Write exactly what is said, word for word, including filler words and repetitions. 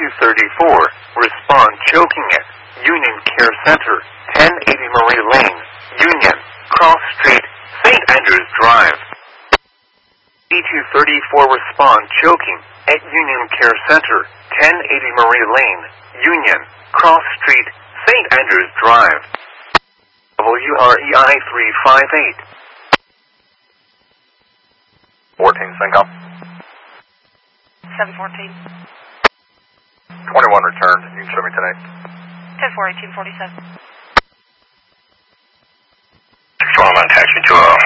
two thirty-four, respond choking at Union Care Center, ten eighty Marie Lane, Union, Cross Street, Saint Andrews Drive. E two thirty-four, respond choking at Union Care Center, ten eighty Marie Lane, Union, Cross Street, Saint Andrews Drive. W R E I three five eight. fourteen, sync up. seven fourteen. twenty-one returned. You can show me today. ten four eighteen forty-seven. six one one, taxi two oh.